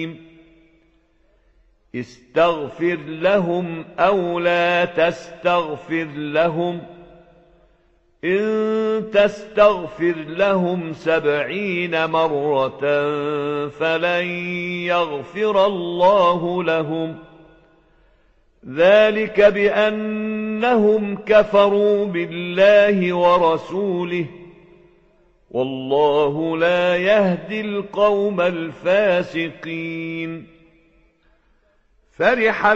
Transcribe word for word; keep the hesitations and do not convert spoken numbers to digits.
استغفر لهم أو لا تستغفر لهم إن تستغفر لهم سبعين مرة فلن يغفر الله لهم ذلك بأنهم كفروا بالله ورسوله والله لا يهدي القوم الفاسقين. فرح